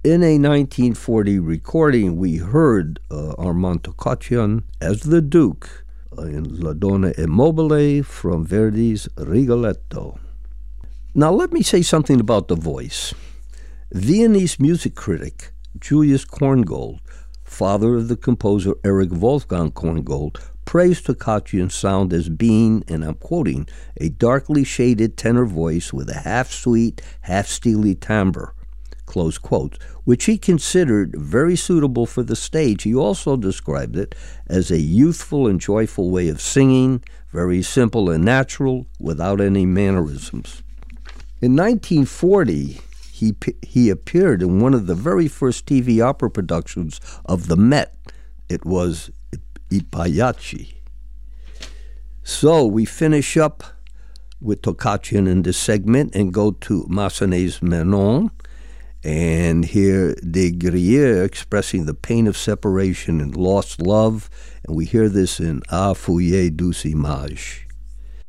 In a 1940 recording, we heard Armand Toccachian as the Duke in La Donna Immobile from Verdi's Rigoletto. Now let me say something about the voice. Viennese music critic Julius Korngold, father of the composer Erich Wolfgang Korngold, praised Toccachian's sound as being, and I'm quoting, a darkly shaded tenor voice with a half-sweet, half-steely timbre, close quotes, which he considered very suitable for the stage. He also described it as a youthful and joyful way of singing, very simple and natural, without any mannerisms. In 1940, he appeared in one of the very first TV opera productions of the Met. It was I Pagliacci. So we finish up with Toccachian in this segment and go to Massenet's Manon and hear Des Grieux expressing the pain of separation and lost love. And we hear this in A Fouiller douce image.